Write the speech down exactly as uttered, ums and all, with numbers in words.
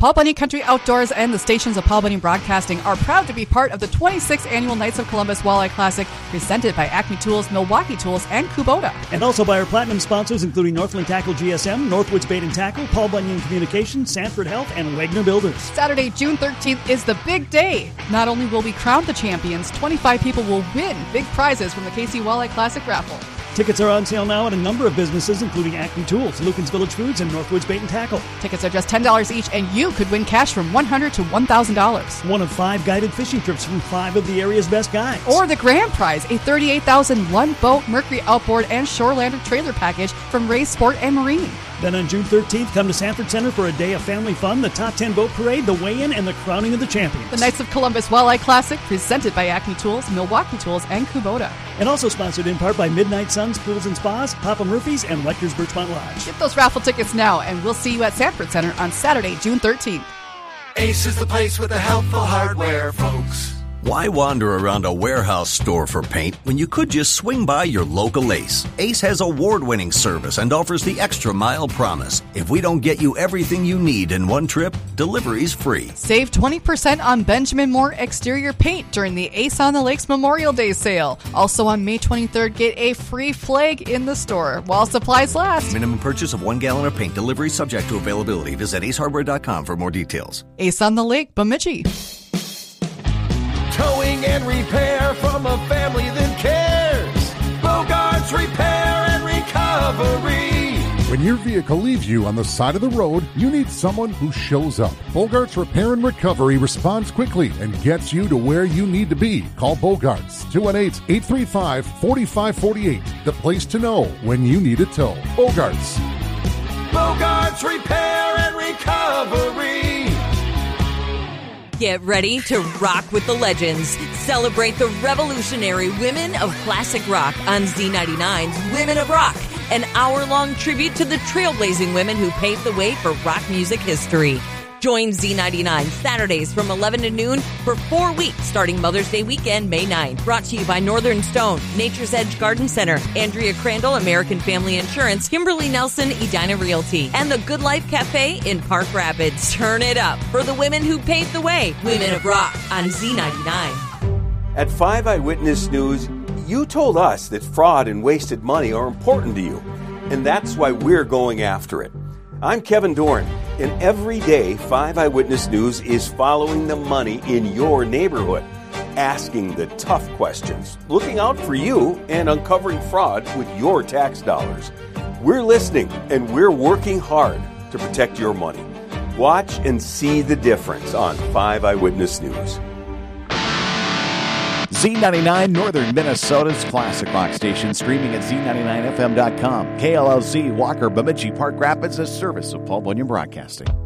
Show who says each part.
Speaker 1: Paul Bunyan Country Outdoors and the stations of Paul Bunyan Broadcasting are proud to be part of the twenty-sixth Annual Knights of Columbus Walleye Classic, presented by Acme Tools, Milwaukee Tools, and Kubota.
Speaker 2: And also by our platinum sponsors, including Northland Tackle G S M, Northwoods Bait and Tackle, Paul Bunyan Communications, Sanford Health, and Wagner Builders.
Speaker 1: Saturday, June thirteenth is the big day. Not only will we crown the champions, twenty-five people will win big prizes from the K C Walleye Classic raffle.
Speaker 2: Tickets are on sale now at a number of businesses, including Acme Tools, Lucan's Village Foods, and Northwoods Bait and Tackle.
Speaker 1: Tickets are just ten dollars each, and you could win cash from one hundred dollars to one thousand dollars.
Speaker 2: One of five guided fishing trips from five of the area's best guides.
Speaker 1: Or the grand prize, a thirty-eight thousand dollars one-boat Mercury outboard and Shorelander trailer package from Ray's Sport and Marine.
Speaker 2: Then on June thirteenth, come to Sanford Center for a day of family fun, the top ten boat parade, the weigh-in, and the crowning of the champions.
Speaker 1: The Knights of Columbus Walleye Classic, presented by Acme Tools, Milwaukee Tools, and Kubota.
Speaker 2: And also sponsored in part by Midnight Suns Pools and Spas, Papa Murphy's, and Rector's Birchmont Lodge.
Speaker 1: Get those raffle tickets now, and we'll see you at Sanford Center on Saturday, June thirteenth.
Speaker 3: Ace is the place with the helpful hardware, folks.
Speaker 4: Why wander around a warehouse store for paint when you could just swing by your local Ace? Ace has award-winning service and offers the extra mile promise. If we don't get you everything you need in one trip, delivery's free.
Speaker 1: Save twenty percent on Benjamin Moore exterior paint during the Ace on the Lakes Memorial Day sale. Also on May twenty-third, get a free flag in the store while supplies last.
Speaker 4: Minimum purchase of one gallon of paint. Delivery subject to availability. Visit ace hardware dot com for more details.
Speaker 1: Ace on the Lake, Bemidji.
Speaker 3: Towing and repair from a family that cares. Bogart's Repair and Recovery.
Speaker 5: When your vehicle leaves you on the side of the road, you need someone who shows up. Bogart's Repair and Recovery responds quickly and gets you to where you need to be. Call Bogart's, two one eight, eight three five, four five four eight. The place to know when you need a tow. Bogart's.
Speaker 3: Bogart's Repair and Recovery.
Speaker 6: Get ready to rock with the legends. Celebrate the revolutionary women of classic rock on Z ninety-nine's Women of Rock, an hour-long tribute to the trailblazing women who paved the way for rock music history. Join Z ninety-nine Saturdays from eleven to noon for four weeks starting Mother's Day weekend, May ninth. Brought to you by Northern Stone, Nature's Edge Garden Center, Andrea Crandall, American Family Insurance, Kimberly Nelson, Edina Realty, and the Good Life Cafe in Park Rapids. Turn it up for the women who paved the way. Women of Rock on Z ninety-nine.
Speaker 7: At five Eyewitness News, you told us that fraud and wasted money are important to you, and that's why we're going after it. I'm Kevin Doran, and every day five Eyewitness News is following the money in your neighborhood, asking the tough questions, looking out for you, and uncovering fraud with your tax dollars. We're listening, and we're working hard to protect your money. Watch and see the difference on five Eyewitness News.
Speaker 8: Z ninety-nine, Northern Minnesota's classic rock station, streaming at Z ninety-nine F M dot com. K L L Z, Walker, Bemidji, Park Rapids, a service of Paul Bunyan Broadcasting.